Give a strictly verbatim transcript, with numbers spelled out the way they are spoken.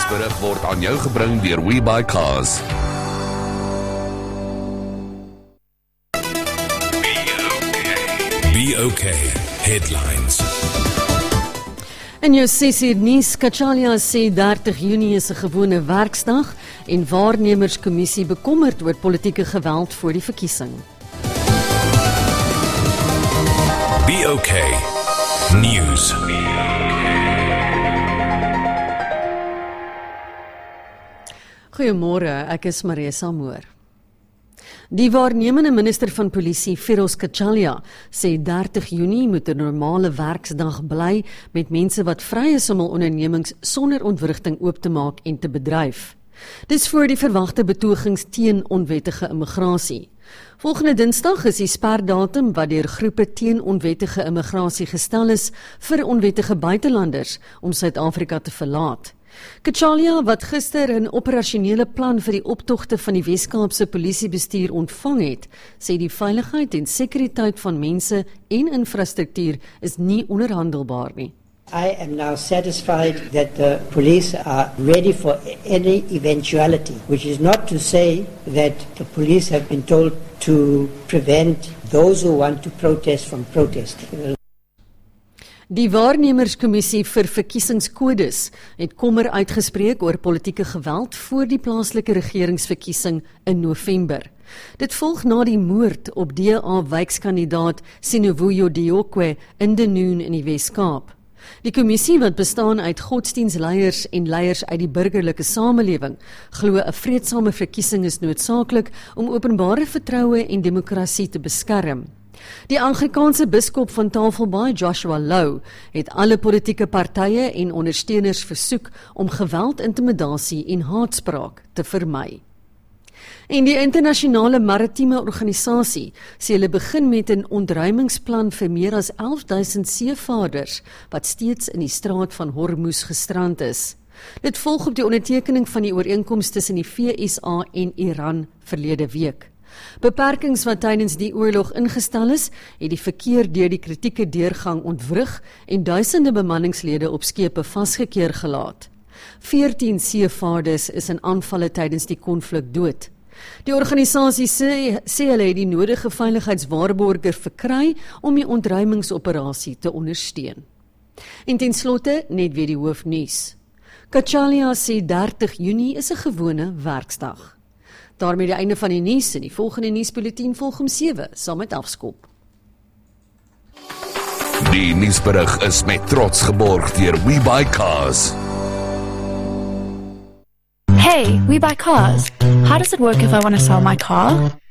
nuusberig word aan jou gebring deur WeBuyCars. Be okay. Headlines. In jou sessie nuus, Cachalia sê dertig Junie is 'n gewone werksdag en waarnemerskommissie bekommerd oor politieke geweld voor die verkiesing. Be okay. News. Goeiemôre, ek is Marisa Moor. Die waarnemende minister van polisie, Feroz Cachalia, sê dertig Junie moet 'n normale werksdag bly met mense wat vry is om hul ondernemings sonder ontwrigting oop te maak en te bedryf. Dis voor die verwagte betogings teen onwettige immigrasie. Volgende Dinsdag is die sperdatum wat deur groepe teen onwettige immigrasie gestel is vir onwettige buitelanders om Suid-Afrika te verlaat. Cachalia, wat gister 'n operasionele plan vir die optogte van die Wes-Kaapse polisiebestuur ontvang het, sê die veiligheid en sekuriteit van mense en infrastruktuur is nie onderhandelbaar nie. I am now satisfied that the police are ready for any eventuality, which is not to say that the police have been told to prevent those who want to protest from protesting. Die waarnemerskommissie vir verkiesingskodes het kommer uitgespreek oor politieke geweld voor die plaaslike regeringsverkiesing in November. Dit volg na die moord op D A-wijkskandidaat Sinovuyo Diokwe in Dunoon in die Wes-Kaap. Die kommissie, wat bestaan uit godsdienstleiers en leiers uit die burgerlike samelewing, glo 'n vreedsame verkiesing is noodsaaklik om openbare vertroue en demokrasie te beskerm. Die Anglikaanse biskop van Tafelbaai, Joshua Louw, het alle politieke partye en ondersteuners versoek om geweld, intimidasie en haatspraak te vermy. En die internasionale maritieme organisasie sê hulle begin met 'n ontruimingsplan vir meer as elf duisend seevaarders wat steeds in die straat van Hormuz gestrand is. Dit volg op die ondertekening van die ooreenkoms tussen die V S A en Iran verlede week. Beperkings wat tydens die oorlog ingestel is, het die verkeer deur die kritieke deurgang ontwrig en duisende bemanningslede op skepe vasgekeer gelaat. veertien seevaarders is in aanvalle tydens die konflik dood. Die organisasie sê, sê hulle het die nodige veiligheidswaarborger verkry om die ontruimingsoperasie te ondersteun. En ten slotte net weer die hoofnuus. Cachalia sê dertig Junie is 'n gewone werksdag. Daarmee die einde van die nuus en die volgende nuusbulletin volg om sewe, saam met Afskop. Die nuusberig is met trots geborg deur WeBuyCars. Hey, we buy cars. How does it work if I want to sell my car?